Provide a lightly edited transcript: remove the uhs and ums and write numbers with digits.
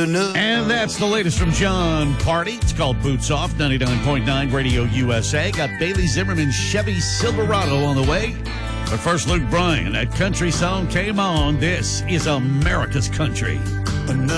enough. And that's the latest from John Party. It's called Boots Off, 99.9 Radio USA. Got Bailey Zimmerman's Chevy Silverado on the way. But first, Luke Bryan. That country song came on. This is America's Country.